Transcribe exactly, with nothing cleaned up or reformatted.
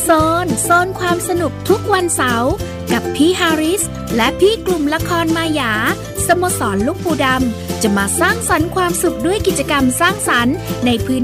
โซนโซนความสนุกทุกวันเสาร์กับพี่ฮาริสและพี่กลุ่มละครมายาสโมสรลูกปูดำจะมาสร้างสรรค์ความสุขด้วยกิจกรรมสร้างสรรค์ในพื้น